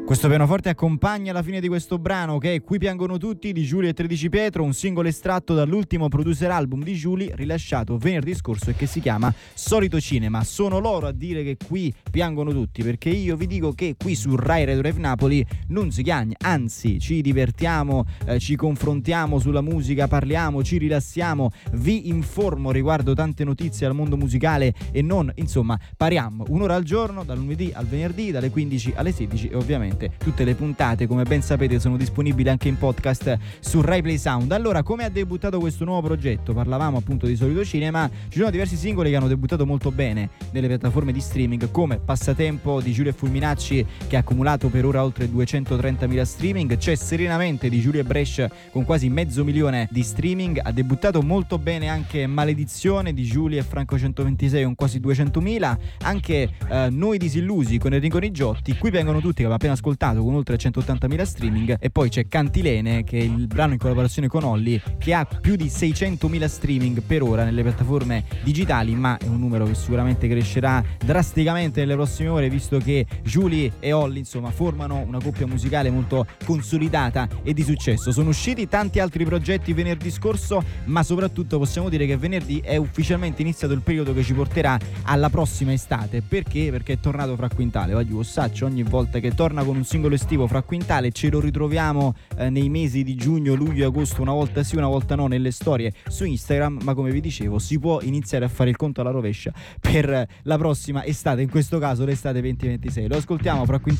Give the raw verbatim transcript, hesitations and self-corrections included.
Questo pianoforte accompagna la fine di questo brano che è Qui piangono tutti di Giulia e tredici Pietro, un singolo estratto dall'ultimo producer album di Giulia rilasciato venerdì scorso e che si chiama Solito Cinema. Sono loro a dire che qui piangono tutti, perché io vi dico che qui su Rai Radio Live Napoli non si piagne, anzi ci divertiamo, eh, ci confrontiamo sulla musica, parliamo, ci rilassiamo, vi informo riguardo tante notizie al mondo musicale e non, insomma, pariamo un'ora al giorno dal lunedì al venerdì dalle quindici alle sedici e ovviamente tutte le puntate, come ben sapete, sono disponibili anche in podcast su Rai Play Sound. Allora, come ha debuttato questo nuovo progetto? Parlavamo appunto di Solito Cinema, ci sono diversi singoli che hanno debuttato molto bene nelle piattaforme di streaming, come Passatempo di Giulia Fulminacci che ha accumulato per ora oltre duecentotrentamila streaming, c'è Serenamente di Giulia Brescia con quasi mezzo milione di streaming, ha debuttato molto bene anche Maledizione di Giulia e Franco centoventisei con quasi duecentomila, anche eh, Noi Disillusi con Enrico Nigiotti, Qui vengono tutti che aveva appena ascoltato con oltre centottantamila streaming, e poi c'è Cantilene che è il brano in collaborazione con Olli che ha più di seicentomila streaming per ora nelle piattaforme digitali, ma è un numero che sicuramente crescerà drasticamente nelle prossime ore, visto che Giulia e Olli insomma formano una coppia musicale molto consolidata e di successo. Sono usciti tanti altri progetti venerdì scorso, ma soprattutto possiamo dire che venerdì è ufficialmente iniziato il periodo che ci porterà alla prossima estate. Perché? Perché è tornato Fra Quintale, voglio Ossaccio, ogni volta che torna con un singolo estivo Fra Quintale ce lo ritroviamo eh, nei mesi di giugno, luglio e agosto, una volta sì una volta no, nelle storie su Instagram, ma come vi dicevo si può iniziare a fare il conto alla rovescia per la prossima estate, in questo caso l'estate duemilaventisei. Lo ascoltiamo Fra Quintale